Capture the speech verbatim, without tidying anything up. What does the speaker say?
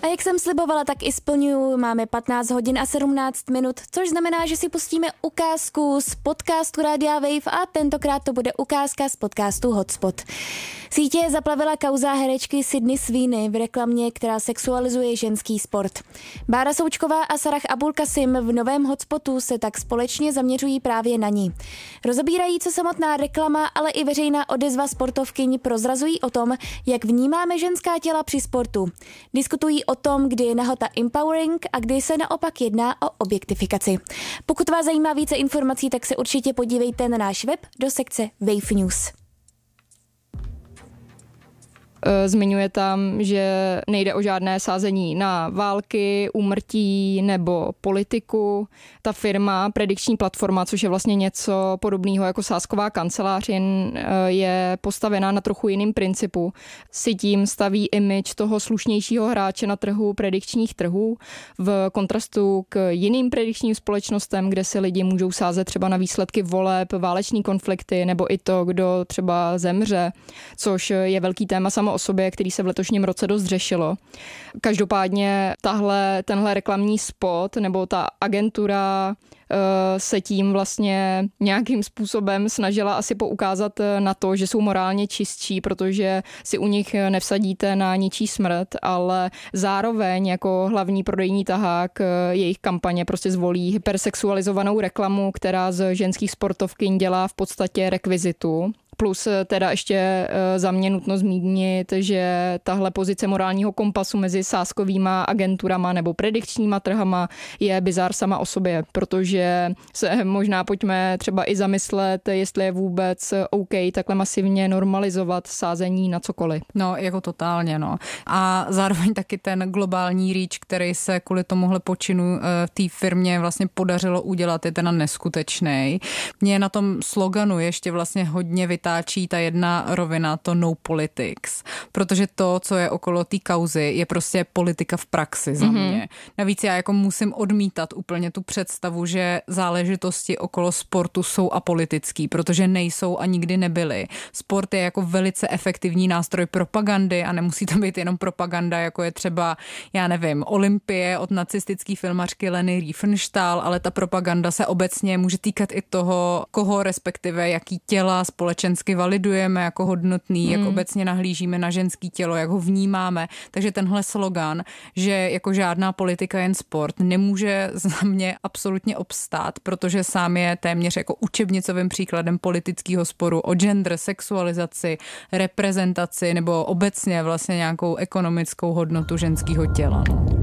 A jak jsem slibovala, tak i splňuju. Máme patnáct hodin a sedmnáct minut, což znamená, že si pustíme ukázku z podcastu Rádia Wave a tentokrát to bude ukázka z podcastu Hotspot. Sítě zaplavila kauza herečky Sydney Sweeney v reklamě, která sexualizuje ženský sport. Bára Součková a Sarah Abulkasim v novém Hotspotu se tak společně zaměřují právě na ní. Rozebírají, co samotná reklama, ale i veřejná odezva sportovkyň prozrazují o tom, jak vnímáme ženská těla při sportu. Diskutují o tom, kdy je nahota empowering a kdy se naopak jedná o objektifikaci. Pokud vás zajímá více informací, tak se určitě podívejte na náš web do sekce Wave News. Zmiňuje tam, že nejde o žádné sázení na války, úmrtí nebo politiku. Ta firma, predikční platforma, což je vlastně něco podobného jako sázková kancelář, jen je postavená na trochu jiným principu. Si tím staví image toho slušnějšího hráče na trhu predikčních trhů v kontrastu k jiným predikčním společnostem, kde si lidi můžou sázet třeba na výsledky voleb, váleční konflikty nebo i to, kdo třeba zemře, což je velký téma samo o sobě, který se v letošním roce dost řešilo. Každopádně tahle, tenhle reklamní spot nebo ta agentura se tím vlastně nějakým způsobem snažila asi poukázat na to, že jsou morálně čistší, protože si u nich nevsadíte na ničí smrt, ale zároveň jako hlavní prodejní tahák jejich kampaně prostě zvolí hypersexualizovanou reklamu, která z ženských sportovkyň dělá v podstatě rekvizitu. Plus teda ještě za mě nutno zmínit, že tahle pozice morálního kompasu mezi sázkovýma agenturama nebo predikčníma trhama je bizár sama o sobě, protože se možná pojďme třeba i zamyslet, jestli je vůbec OK takhle masivně normalizovat sázení na cokoliv. No, jako totálně, no. A zároveň taky ten globální reach, který se kvůli tomuhle počinu v té firmě vlastně podařilo udělat, je ten neskutečný. Mě na tom sloganu ještě vlastně hodně vytáčí ta jedna rovina, to no politics, protože to, co je okolo té kauzy, je prostě politika v praxi za mě. Mm-hmm. Navíc já jako musím odmítat úplně tu představu, že záležitosti okolo sportu jsou apolitický, protože nejsou a nikdy nebyly. Sport je jako velice efektivní nástroj propagandy a nemusí to být jenom propaganda, jako je třeba, já nevím, Olympie od nacistické filmařky Leni Riefenstahl, ale ta propaganda se obecně může týkat i toho, koho respektive jaký těla společensky validujeme jako hodnotný, mm. jak obecně nahlížíme na ženský tělo, jak ho vnímáme. Takže tenhle slogan, že jako žádná politika, jen sport, nemůže za mě absolutně obstát, protože sám je téměř jako učebnicovým příkladem politického sporu o gender, sexualizaci, reprezentaci nebo obecně vlastně nějakou ekonomickou hodnotu ženského těla.